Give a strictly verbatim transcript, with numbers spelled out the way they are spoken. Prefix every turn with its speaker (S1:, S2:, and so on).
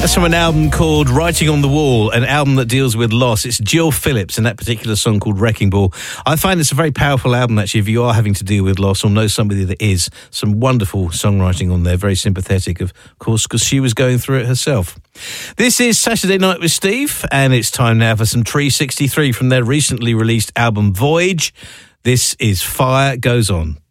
S1: That's from an album called Writing on the Wall, an album that deals with loss. It's Jill Phillips and that particular song called Wrecking Ball. I find it's a very powerful album, actually, if you are having to deal with loss or know somebody that is. Some wonderful songwriting on there, very sympathetic, of course, because she was going through it herself. This is Saturday Night with Steve, and it's time now for some Tree sixty-three from their recently released album Voyage. This is Fire Goes On.